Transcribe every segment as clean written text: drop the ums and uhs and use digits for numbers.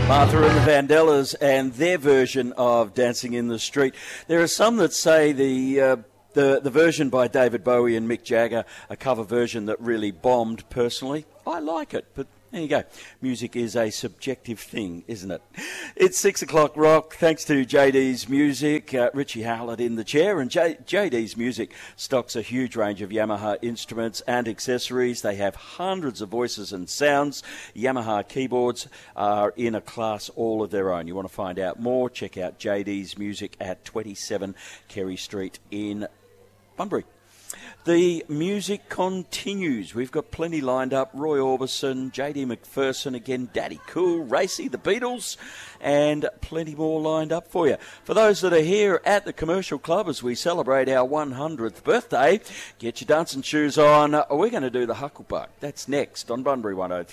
Martha and the Vandellas and their version of Dancing in the Street. There are some that say the version by David Bowie and Mick Jagger, a cover version that really bombed personally. I like it, but there you go. Music is a subjective thing, isn't it? It's 6 o'clock rock. Thanks to JD's Music, Richie Howlett in the chair. And JD's Music stocks a huge range of Yamaha instruments and accessories. They have hundreds of voices and sounds. Yamaha keyboards are in a class all of their own. You want to find out more? Check out JD's Music at 27 Kerry Street in Bunbury. The music continues. We've got plenty lined up. Roy Orbison, JD McPherson again, Daddy Cool, Racy, the Beatles, and plenty more lined up for you. For those that are here at the Commercial Club as we celebrate our 100th birthday, get your dancing shoes on. We're going to do the Hucklebuck. That's next on Bunbury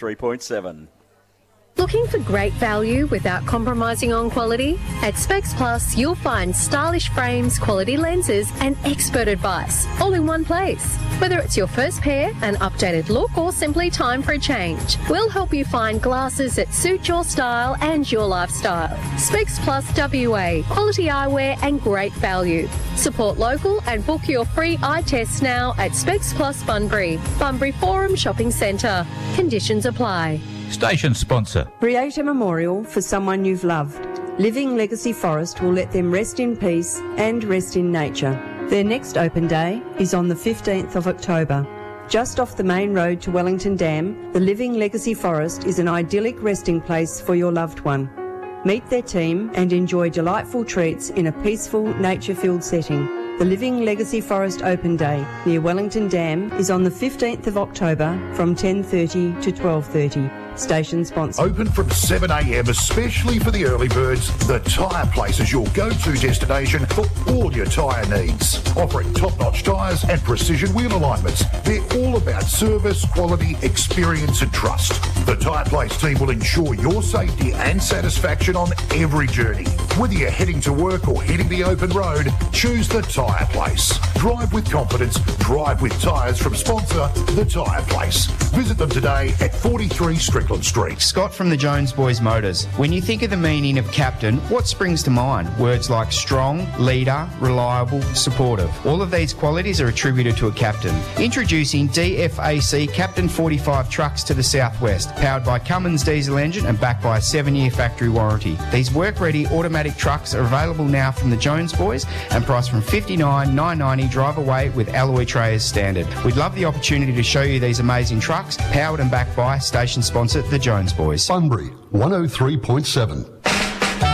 103.7. Looking for great value without compromising on quality? At Specs Plus, you'll find stylish frames, quality lenses, and expert advice, all in one place. Whether it's your first pair, an updated look, or simply time for a change, we'll help you find glasses that suit your style and your lifestyle. Specs Plus WA, quality eyewear and great value. Support local and book your free eye tests now at Specs Plus Bunbury, Bunbury Forum Shopping Centre. Conditions apply. Station sponsor. Create a memorial for someone you've loved. Living Legacy Forest will let them rest in peace and rest in nature. Their next open day is on the 15th of October. Just off the main road to Wellington Dam, the Living Legacy Forest is an idyllic resting place for your loved one. Meet their team and enjoy delightful treats in a peaceful, nature-filled setting. The Living Legacy Forest Open Day near Wellington Dam is on the 15th of October from 10:30 to 12:30. Station sponsor. Open from 7 a.m, especially for the early birds. The Tyre Place is your go-to destination for all your tyre needs. Offering top-notch tyres and precision wheel alignments. They're all about service, quality, experience and trust. The Tyre Place team will ensure your safety and satisfaction on every journey. Whether you're heading to work or hitting the open road, choose the Tyre Place. Drive with confidence, drive with tyres from sponsor The Tyre Place. Visit them today at 43 Strickland Street. Scott from the Jones Boys Motors. When you think of the meaning of captain, what springs to mind? Words like strong, leader, reliable, supportive. All of these qualities are attributed to a captain. Introducing DFAC Captain 45 trucks to the southwest, powered by Cummins diesel engine and backed by a 7-year factory warranty. These work-ready automatic trucks are available now from the Jones Boys and priced from $59,990 drive away with alloy tray as standard. We'd love the opportunity to show you these amazing trucks, powered and backed by station sponsor The Jones Boys. Bunbury 103.7.